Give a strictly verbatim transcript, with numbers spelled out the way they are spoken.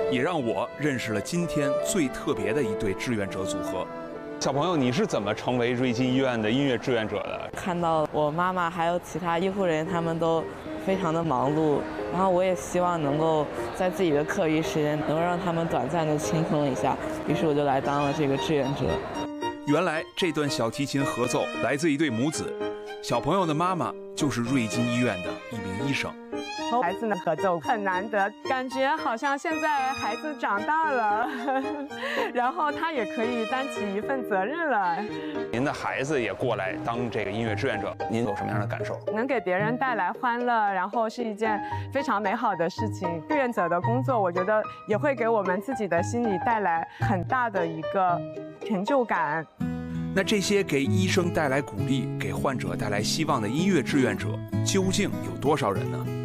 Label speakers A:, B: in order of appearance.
A: 也让我认识了今天最特别的一对志愿者组合。小朋友，你是怎么成为瑞金医院的音乐志愿者的？
B: 看到我妈妈还有其他医护人员，他们都非常的忙碌，然后我也希望能够在自己的课余时间，能够让他们短暂的轻松一下，于是我就来当了这个志愿者。
A: 原来这段小提琴合奏来自一对母子，小朋友的妈妈就是瑞金医院的一名医生。
C: 和孩子的合奏很难得，感觉好像现在孩子长大了，然后他也可以担起一份责任了。
A: 您的孩子也过来当这个音乐志愿者，您有什么样的感受？
C: 能给别人带来欢乐，然后是一件非常美好的事情。志愿者的工作，我觉得也会给我们自己的心里带来很大的一个成就感。
A: 那这些给医生带来鼓励、给患者带来希望的音乐志愿者，究竟有多少人呢？